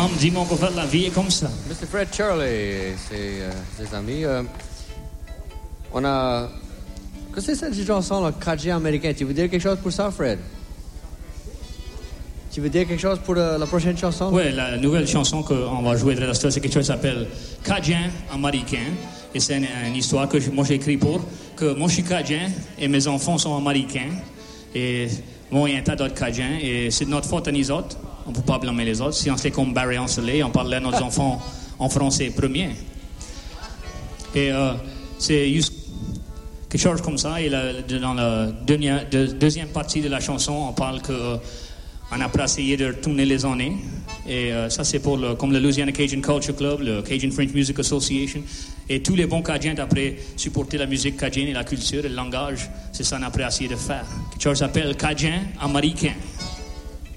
Maman me dit, mon copain, la vie est comme ça. Mr. Fred Charlie et ses amis, on a... Qu'est-ce que c'est cette chanson, là, Cajun américain? Tu veux dire quelque chose pour ça, Fred? Tu veux dire quelque chose pour la prochaine chanson? Oui, la nouvelle chanson qu'on va jouer de l'instant, c'est quelque chose qui s'appelle Cajun américain. Et c'est une histoire que moi j'ai écrite pour que moi je suis Cajun et mes enfants sont américains. Et moi, il y a un tas d'autres Cajuns et c'est de notre faute à nous autres. On ne peut pas blâmer les autres. Si on se fait comme Barry Ancelet, on parle à nos enfants en français premier. Et c'est juste quelque chose comme ça. Et dans la deuxième partie de la chanson, on parle qu'on a pas essayé de retourner les années. Et ça, c'est pour comme le Louisiana Cajun Culture Club, le Cajun French Music Association. Et tous les bons Cajuns d'après supporter la musique cajun et la culture et le langage. C'est ça qu'on a essayé de faire. Quelque chose s'appelle Cajun américain.